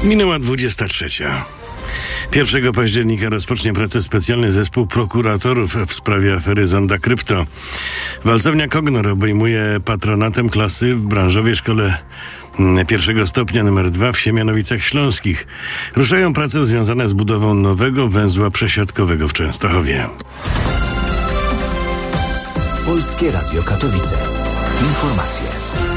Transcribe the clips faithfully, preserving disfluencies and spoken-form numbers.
Minęła dwudziesta trzecia. pierwszego października rozpocznie pracę specjalny zespół prokuratorów w sprawie afery Zonda Krypto. Walcownia Kognor obejmuje patronatem klasy w branżowej szkole pierwszego stopnia numer dwa w Siemianowicach Śląskich. Ruszają prace związane z budową nowego węzła przesiadkowego w Częstochowie. Polskie Radio Katowice. Informacje.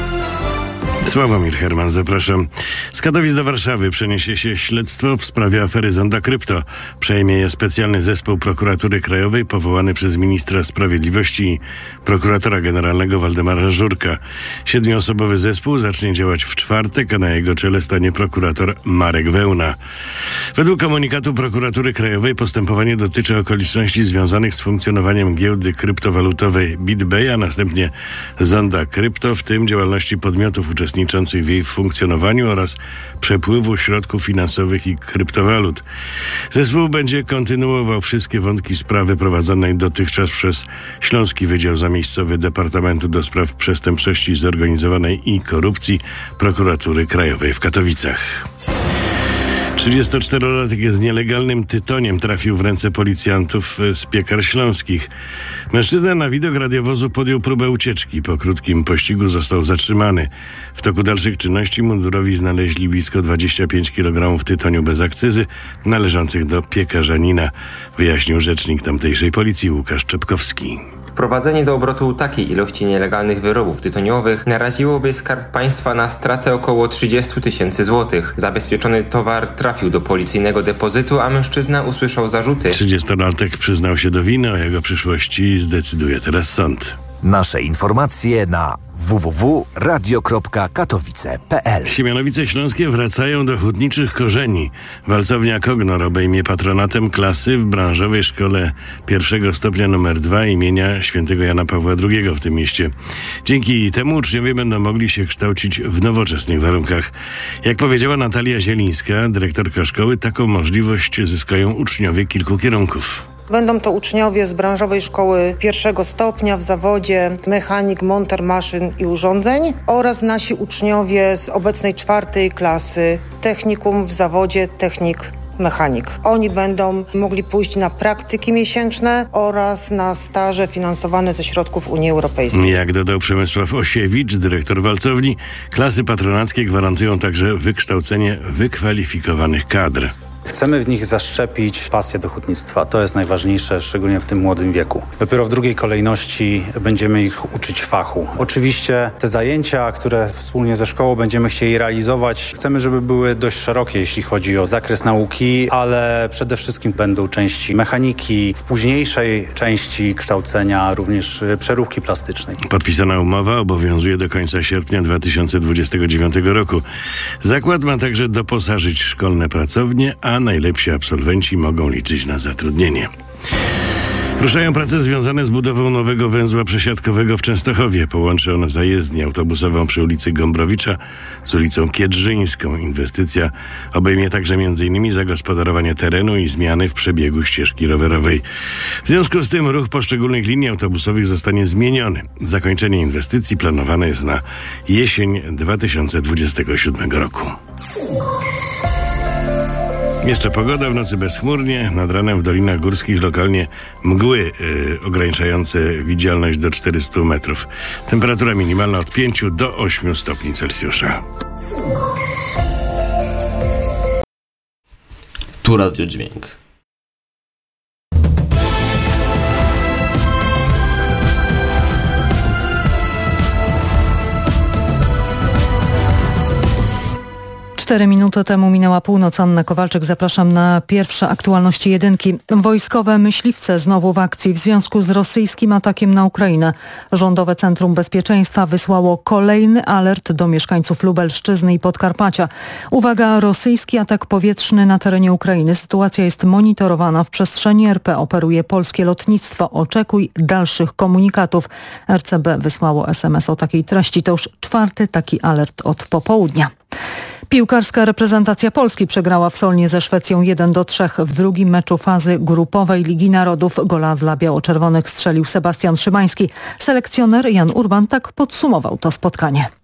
Sławomir Herman, zapraszam. Z Katowic do Warszawy przeniesie się śledztwo w sprawie afery Zonda Krypto. Przejmie je specjalny zespół Prokuratury Krajowej powołany przez ministra sprawiedliwości i prokuratora generalnego Waldemara Żurka. Siedmioosobowy zespół zacznie działać w czwartek, a na jego czele stanie prokurator Marek Wełna. Według komunikatu Prokuratury Krajowej postępowanie dotyczy okoliczności związanych z funkcjonowaniem giełdy kryptowalutowej BitBay, a następnie Zonda Krypto, w tym działalności podmiotów uczestniczących w jej funkcjonowaniu oraz przepływu środków finansowych i kryptowalut. Zespół będzie kontynuował wszystkie wątki sprawy prowadzonej dotychczas przez Śląski Wydział Zamiejscowy Departamentu do Spraw Przestępczości Zorganizowanej i Korupcji Prokuratury Krajowej w Katowicach. trzydziestoczterolatek z nielegalnym tytoniem trafił w ręce policjantów z Piekar Śląskich. Mężczyzna na widok radiowozu podjął próbę ucieczki. Po krótkim pościgu został zatrzymany. W toku dalszych czynności mundurowi znaleźli blisko dwadzieścia pięć kilogramów tytoniu bez akcyzy należących do piekarzanina, wyjaśnił rzecznik tamtejszej policji Łukasz Czepkowski. Wprowadzenie do obrotu takiej ilości nielegalnych wyrobów tytoniowych naraziłoby Skarb Państwa na stratę około trzydzieści tysięcy złotych. Zabezpieczony towar trafił do policyjnego depozytu, a mężczyzna usłyszał zarzuty. trzydziestolatek przyznał się do winy, o jego przyszłości zdecyduje teraz sąd. Nasze informacje na w w w kropka radio kropka katowice kropka p l. Siemianowice Śląskie wracają do hutniczych korzeni. Walcownia Kognor obejmie patronatem klasy w branżowej szkole pierwszego stopnia numer dwa imienia świętego Jana Pawła drugiego w tym mieście. Dzięki temu uczniowie będą mogli się kształcić w nowoczesnych warunkach. Jak powiedziała Natalia Zielińska, dyrektorka szkoły, taką możliwość zyskają uczniowie kilku kierunków. Będą to uczniowie z branżowej szkoły pierwszego stopnia w zawodzie mechanik, monter maszyn i urządzeń oraz nasi uczniowie z obecnej czwartej klasy technikum w zawodzie technik mechanik. Oni będą mogli pójść na praktyki miesięczne oraz na staże finansowane ze środków Unii Europejskiej. Jak dodał Przemysław Osiewicz, dyrektor walcowni, klasy patronackie gwarantują także wykształcenie wykwalifikowanych kadr. Chcemy w nich zaszczepić pasję do hutnictwa. To jest najważniejsze, szczególnie w tym młodym wieku. Dopiero w drugiej kolejności będziemy ich uczyć fachu. Oczywiście te zajęcia, które wspólnie ze szkołą będziemy chcieli realizować, chcemy, żeby były dość szerokie, jeśli chodzi o zakres nauki, ale przede wszystkim będą części mechaniki, w późniejszej części kształcenia również przeróbki plastycznej. Podpisana umowa obowiązuje do końca sierpnia dwa tysiące dwudziestego dziewiątego roku. Zakład ma także doposażyć szkolne pracownie, a najlepsi absolwenci mogą liczyć na zatrudnienie. Ruszają prace związane z budową nowego węzła przesiadkowego w Częstochowie. Połączy on zajezdnię autobusową przy ulicy Gombrowicza z ulicą Kiedrzyńską. Inwestycja obejmie także między innymi zagospodarowanie terenu i zmiany w przebiegu ścieżki rowerowej. W związku z tym ruch poszczególnych linii autobusowych zostanie zmieniony. Zakończenie inwestycji planowane jest na jesień dwa tysiące dwudziestego siódmego roku. Jeszcze pogoda, w nocy bezchmurnie, nad ranem w dolinach górskich lokalnie mgły yy, ograniczające widzialność do czterystu metrów. Temperatura minimalna od pięciu do ośmiu stopni Celsjusza. Tu radiodźwięk. Cztery minuty temu minęła północ. Anna Kowalczyk, zapraszam na pierwsze aktualności jedynki. Wojskowe myśliwce znowu w akcji w związku z rosyjskim atakiem na Ukrainę. Rządowe Centrum Bezpieczeństwa wysłało kolejny alert do mieszkańców Lubelszczyzny i Podkarpacia. Uwaga, rosyjski atak powietrzny na terenie Ukrainy. Sytuacja jest monitorowana. W przestrzeni R P operuje polskie lotnictwo. Oczekuj dalszych komunikatów. R C B wysłało S M S o takiej treści. To już czwarty taki alert od popołudnia. Piłkarska reprezentacja Polski przegrała w Solnie ze Szwecją jeden do trzech w drugim meczu fazy grupowej Ligi Narodów. Gola dla biało-czerwonych strzelił Sebastian Szymański. Selekcjoner Jan Urban tak podsumował to spotkanie.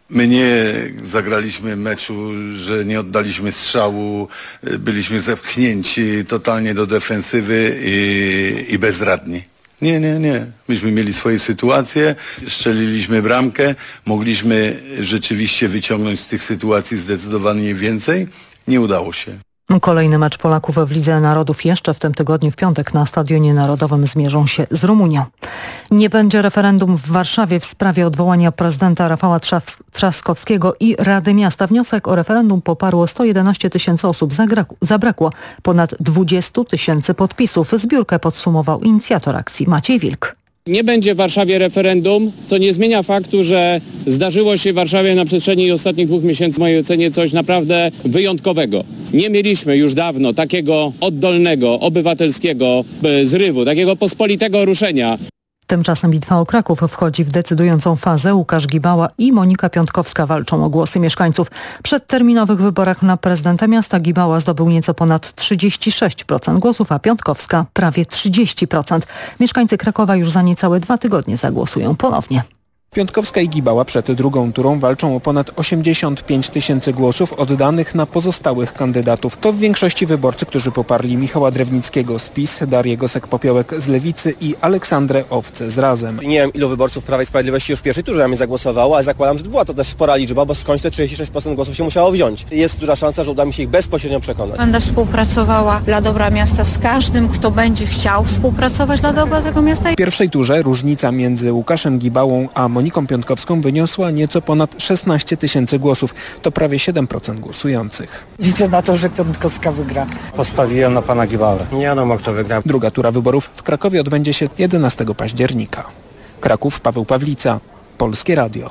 My nie zagraliśmy meczu, że nie oddaliśmy strzału, byliśmy zepchnięci totalnie do defensywy i, i bezradni. Nie, nie, nie. Myśmy mieli swoje sytuacje, strzeliliśmy bramkę, mogliśmy rzeczywiście wyciągnąć z tych sytuacji zdecydowanie więcej. Nie udało się. Kolejny mecz Polaków w Lidze Narodów jeszcze w tym tygodniu w piątek na Stadionie Narodowym zmierzą się z Rumunią. Nie będzie referendum w Warszawie w sprawie odwołania prezydenta Rafała Trzas- Trzaskowskiego i Rady Miasta. Wniosek o referendum poparło sto jedenaście tysięcy osób. Zagra- zabrakło ponad dwadzieścia tysięcy podpisów. Zbiórkę podsumował inicjator akcji Maciej Wilk. Nie będzie w Warszawie referendum, co nie zmienia faktu, że zdarzyło się w Warszawie na przestrzeni ostatnich dwóch miesięcy w mojej ocenie coś naprawdę wyjątkowego. Nie mieliśmy już dawno takiego oddolnego, obywatelskiego zrywu, takiego pospolitego ruszenia. Tymczasem bitwa o Kraków wchodzi w decydującą fazę. Łukasz Gibała i Monika Piątkowska walczą o głosy mieszkańców. W przedterminowych wyborach na prezydenta miasta Gibała zdobył nieco ponad trzydzieści sześć procent głosów, a Piątkowska prawie trzydzieści procent. Mieszkańcy Krakowa już za niecałe dwa tygodnie zagłosują ponownie. Piątkowska i Gibała przed drugą turą walczą o ponad osiemdziesiąt pięć tysięcy głosów oddanych na pozostałych kandydatów. To w większości wyborcy, którzy poparli Michała Drewnickiego z PiS, Darię Gosek-Popiołek z Lewicy i Aleksandrę Owce z Razem. Nie wiem, ilu wyborców Prawa i Sprawiedliwości już w pierwszej turze na mnie zagłosowało, ale zakładam, że była to też spora liczba, bo skądś te trzydzieści sześć procent głosów się musiało wziąć. Jest duża szansa, że uda mi się ich bezpośrednio przekonać. Będę współpracowała dla dobra miasta z każdym, kto będzie chciał współpracować dla dobra tego miasta. W pierwszej turze różnica między Łukaszem Gibałą a Moniką Piątkowską wyniosła nieco ponad szesnaście tysięcy głosów. To prawie siedem procent głosujących. Liczę na to, że Piątkowska wygra. Postawiłem na pana Gibałę. Nie wiadomo, kto wygra. Druga tura wyborów w Krakowie odbędzie się jedenastego października. Kraków, Paweł Pawlica, Polskie Radio.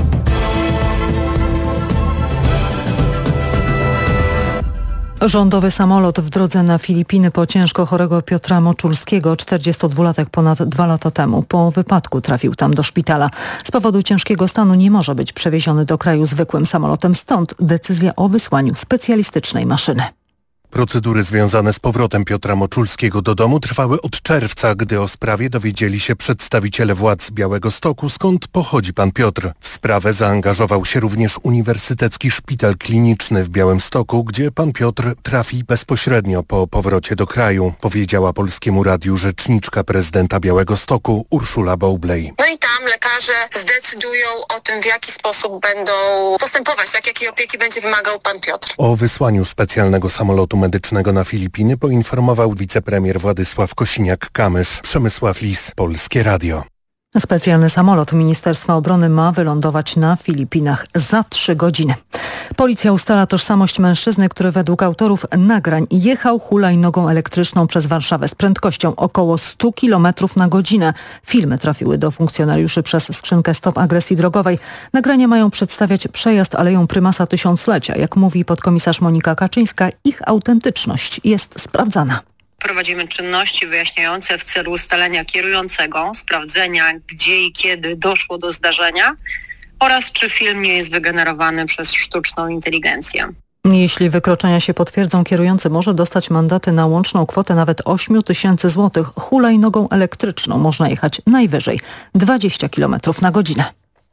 Rządowy samolot w drodze na Filipiny po ciężko chorego Piotra Moczulskiego, czterdziestodwulatek, ponad dwa lata temu. Po wypadku trafił tam do szpitala. Z powodu ciężkiego stanu nie może być przewieziony do kraju zwykłym samolotem, stąd decyzja o wysłaniu specjalistycznej maszyny. Procedury związane z powrotem Piotra Moczulskiego do domu trwały od czerwca, gdy o sprawie dowiedzieli się przedstawiciele władz Białegostoku, skąd pochodzi pan Piotr. W sprawę zaangażował się również Uniwersytecki Szpital Kliniczny w Białymstoku, gdzie pan Piotr trafi bezpośrednio po powrocie do kraju, powiedziała Polskiemu Radiu rzeczniczka prezydenta Białegostoku Urszula Bowley. No i tam lekarze zdecydują o tym, w jaki sposób będą postępować, tak jakiej opieki będzie wymagał pan Piotr. O wysłaniu specjalnego samolotu medycznego na Filipiny poinformował wicepremier Władysław Kosiniak-Kamysz. Przemysław Lis, Polskie Radio. Specjalny samolot Ministerstwa Obrony ma wylądować na Filipinach za trzy godziny. Policja ustala tożsamość mężczyzny, który według autorów nagrań jechał hulajnogą elektryczną przez Warszawę z prędkością około sto kilometrów na godzinę. Filmy trafiły do funkcjonariuszy przez skrzynkę Stop Agresji Drogowej. Nagrania mają przedstawiać przejazd Aleją Prymasa Tysiąclecia. Jak mówi podkomisarz Monika Kaczyńska, ich autentyczność jest sprawdzana. Prowadzimy czynności wyjaśniające w celu ustalenia kierującego, sprawdzenia gdzie i kiedy doszło do zdarzenia oraz czy film nie jest wygenerowany przez sztuczną inteligencję. Jeśli wykroczenia się potwierdzą, kierujący może dostać mandaty na łączną kwotę nawet osiem tysięcy złotych. Hulajnogą elektryczną można jechać najwyżej dwadzieścia kilometrów na godzinę.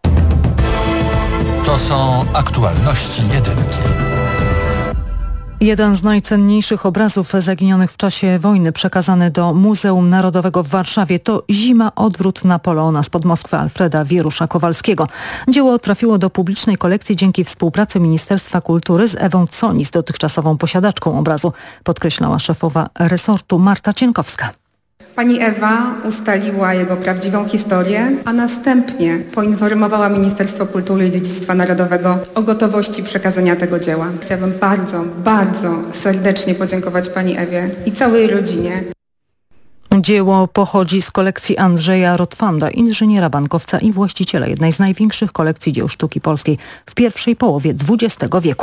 To są aktualności jedynki. Jeden z najcenniejszych obrazów zaginionych w czasie wojny przekazany do Muzeum Narodowego w Warszawie to Zima, odwrót Napoleona spod Moskwy Alfreda Wierusza-Kowalskiego. Dzieło trafiło do publicznej kolekcji dzięki współpracy Ministerstwa Kultury z Ewą Conis, dotychczasową posiadaczką obrazu, podkreślała szefowa resortu Marta Cienkowska. Pani Ewa ustaliła jego prawdziwą historię, a następnie poinformowała Ministerstwo Kultury i Dziedzictwa Narodowego o gotowości przekazania tego dzieła. Chciałabym bardzo, bardzo serdecznie podziękować Pani Ewie i całej rodzinie. Dzieło pochodzi z kolekcji Andrzeja Rotwanda, inżyniera, bankowca i właściciela jednej z największych kolekcji dzieł sztuki polskiej w pierwszej połowie dwudziestego wieku.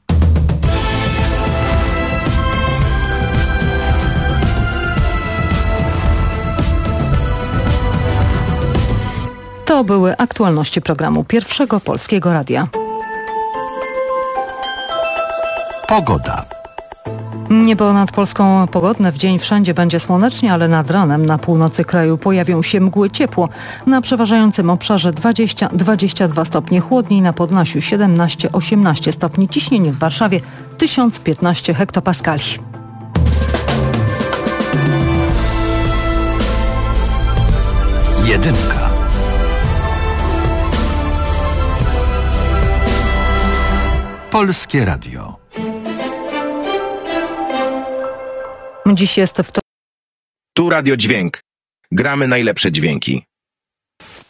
To były aktualności programu Pierwszego Polskiego Radia. Pogoda. Niebo nad Polską pogodne. W dzień wszędzie będzie słonecznie, ale nad ranem na północy kraju pojawią się mgły, ciepło. Na przeważającym obszarze dwadzieścia do dwudziestu dwóch stopni chłodniej, na Podlasiu siedemnaście do osiemnastu stopni. Ciśnienie w Warszawie tysiąc piętnaście hektopaskali. Jedynka. Polskie Radio. Dziś jest w to... Tu Radio Dźwięk. Gramy najlepsze dźwięki.